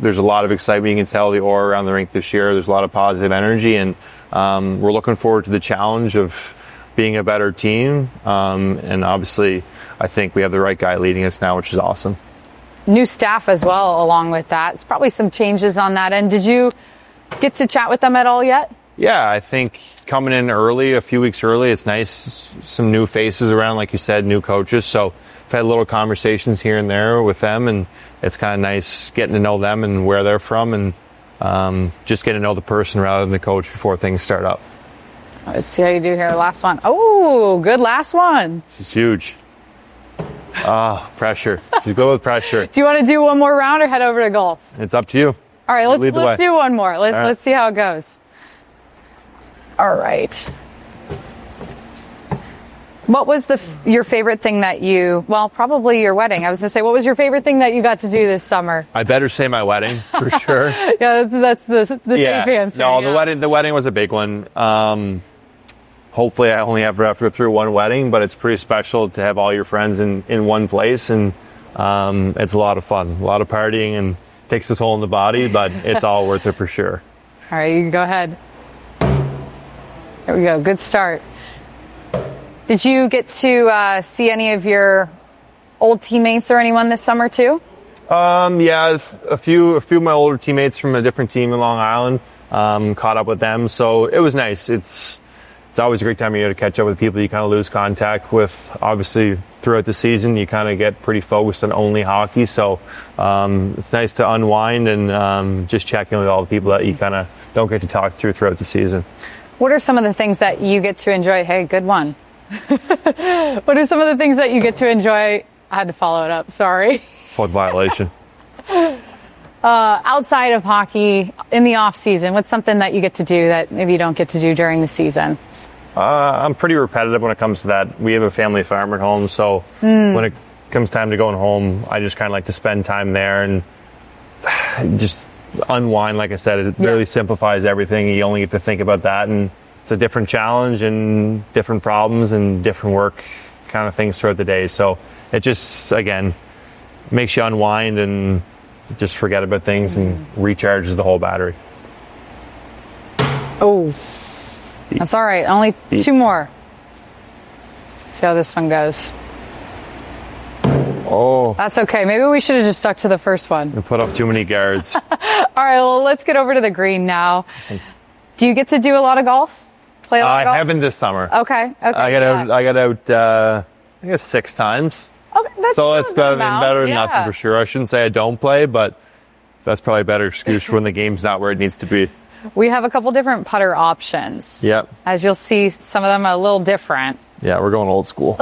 there's a lot of excitement. You can tell the aura around the rink this year. There's a lot of positive energy, and we're looking forward to the challenge of being a better team. And obviously, I think we have the right guy leading us now, which is awesome. New staff as well, along with that. It's probably some changes on that end. Did you get to chat with them at all yet? Yeah, I think coming in early, a few weeks early, it's nice. Some new faces around, like you said, new coaches. So I've had little conversations here and there with them, and it's kind of nice getting to know them and where they're from, and just getting to know the person rather than the coach before things start up. Let's see how you do here. Last one. Oh, good last one. This is huge. Pressure. You go with pressure. Do you want to do one more round or head over to golf? It's up to you. All right, let's do one more. Let's see how it goes. All right. What was your favorite thing that probably your wedding. I was going to say, what was your favorite thing that you got to do this summer? I better say my wedding, for sure. Yeah, that's the safe answer. No, yeah. the wedding was a big one. Hopefully I only have to go through one wedding, but it's pretty special to have all your friends in one place, and it's a lot of fun, a lot of partying, and takes a toll on the body, but it's all worth it for sure. All right, you can go ahead. There we go. Good start. Did you get to see any of your old teammates or anyone this summer too? Yeah, a few of my older teammates from a different team in Long Island. Caught up with them, so it was nice. It's always a great time of year to catch up with people you kind of lose contact with. Obviously, throughout the season, you kind of get pretty focused on only hockey. So it's nice to unwind and just check in with all the people that you kind of don't get to talk to throughout the season. What are some of the things that you get to enjoy? Hey, good one. What are some of the things that you get to enjoy? I had to follow it up. Sorry. Foot violation. Outside of hockey, in the off season, what's something that you get to do that maybe you don't get to do during the season? I'm pretty repetitive when it comes to that. We have a family farm at home, so when it comes time to going home, I just kind of like to spend time there and just unwind. Like I said, it really simplifies everything. You only get to think about that, and it's a different challenge and different problems and different work kind of things throughout the day. So it just, again, makes you unwind and just forget about things and recharges the whole battery. Oh, that's all right. Only two more. Let's see how this one goes. Oh. That's okay. Maybe we should have just stuck to the first one. We put up too many guards. All right, well, let's get over to the green now. Awesome. Do you get to do a lot of golf? Play a lot of golf? I haven't this summer. Okay. I got out, I guess 6 times. Okay, so it's better than yeah. nothing for sure. I shouldn't say I don't play, but that's probably a better excuse for when the game's not where it needs to be. We have a couple different putter options. Yep. As you'll see, some of them are a little different. Yeah, we're going old school.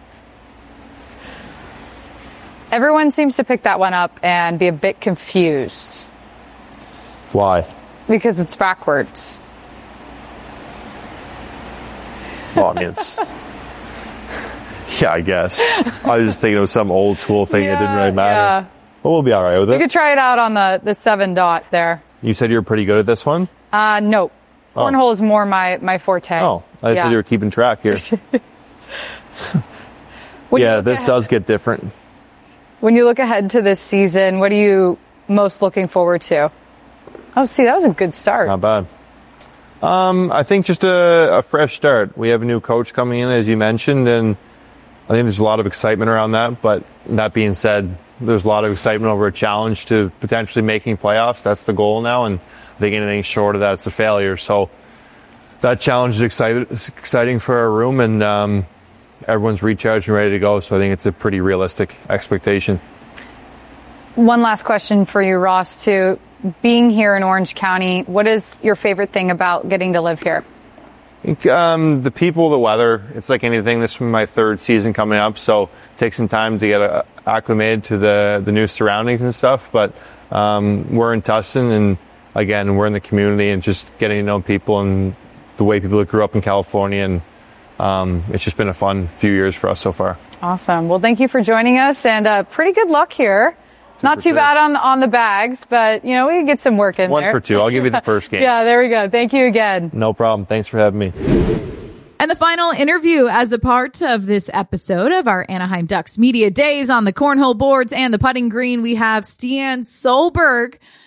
Everyone seems to pick that one up and be a bit confused. Why? Because it's backwards. Well, I mean, it's... Yeah, I guess. I was just thinking it was some old school thing. It didn't really matter. Yeah. But we'll be all right with it. You could try it out on the 7 dot there. You said you were pretty good at this one? No. Cornhole is more my forte. Oh, I said you were keeping track here. Yeah, this does get different. When you look ahead to this season, what are you most looking forward to? Oh, see, that was a good start. Not bad. I think just a fresh start. We have a new coach coming in, as you mentioned, and I think there's a lot of excitement around that. But that being said, there's a lot of excitement over a challenge to potentially making playoffs. That's the goal now, and I think anything short of that, it's a failure. So that challenge is exciting for our room, and everyone's recharged and ready to go. So I think it's a pretty realistic expectation. One last question for you, Ross, too. Being here in Orange County, what is your favorite thing about getting to live here? I think the people, the weather. It's like anything. This is my 3rd season coming up, so it takes some time to get acclimated to the new surroundings and stuff. But we're in Tustin, and again, we're in the community and just getting to know people and the way people that grew up in California. And it's just been a fun few years for us so far. Awesome. Well, thank you for joining us, and pretty good luck here. Not too bad on the bags, but, we can get some work in there. 1 for 2. I'll give you the first game. Yeah, there we go. Thank you again. No problem. Thanks for having me. And the final interview as a part of this episode of our Anaheim Ducks Media Days on the cornhole boards and the putting green, we have Stian Solberg,